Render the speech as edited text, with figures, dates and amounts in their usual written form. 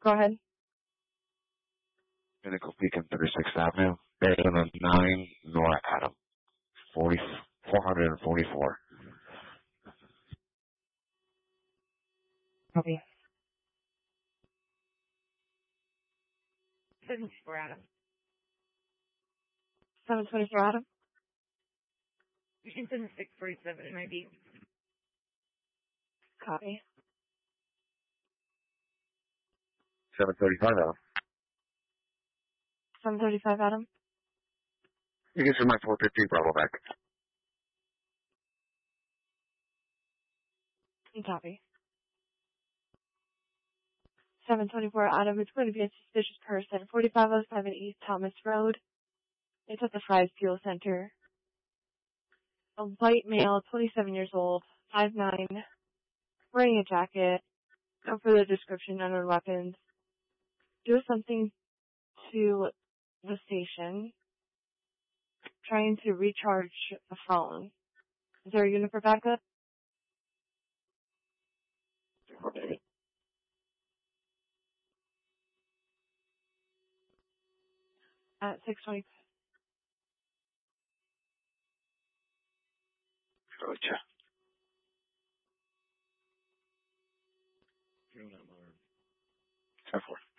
Go ahead. Pinnacle Peak and 36th Avenue. Basement on 9 Nora Adam. 444. Copy. 724 Adam. 724 Adam. You can send 647, it might be. Copy. 735 Adam. 735 Adam. You can send my 415 Bravo back. Copy. 724 Adam. It's going to be a suspicious person. 4507 East Thomas Road. It's at the Fry's Fuel Center. A white male, 27 years old, 5'9", wearing a jacket. No further description, unknown weapons. Do something to the station. Trying to recharge the phone. Is there a unit for backup? At 6:20. Gotcha. 10-4.